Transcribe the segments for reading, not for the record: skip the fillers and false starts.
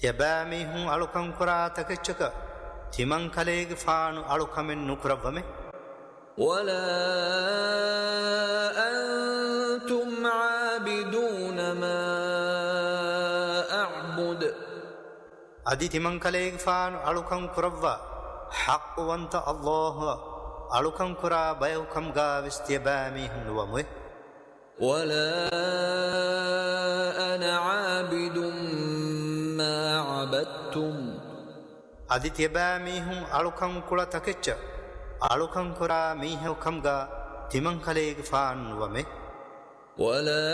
يباميهم ألوكم كراتك الشكا تمن كليغ فان ألوكم النكربمه ولا أنتم عابدون ما أعبد أدي تمن كليغ فان ألوكم كربا حق وانت الله ألوكم كرا بيوكم غاوست يباميهم نومه ولا أنا عابد ما عبدتم أدي تباميهم ألوكم كرا تكتش ألوكم كرا ميهوكم غا تمن كليغ فان نومه ولا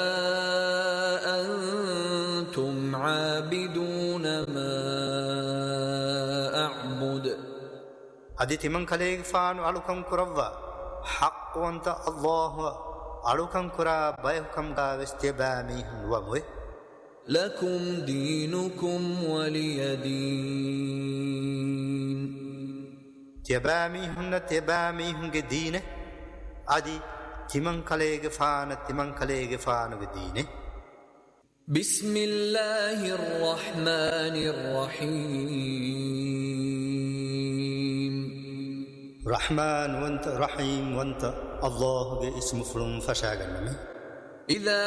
أنتم عابدون ما أعبد أدي تمن كليغ فان ألوكم كربا حق وانت الله ألوكم كرا بيوكم غاوست يباميهم نومه لكم دينكم ولي دين تباميهم دينه أدي تمن كليغ فان دينه بسم الله الرحمن الرحيم رحمن وانت رحيم وانت الله اسم فلم فشاغنمي إذا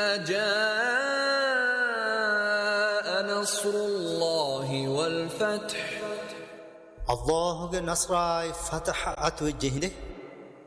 جاء نصر الله والفتح الله نصر فتح أتوجهه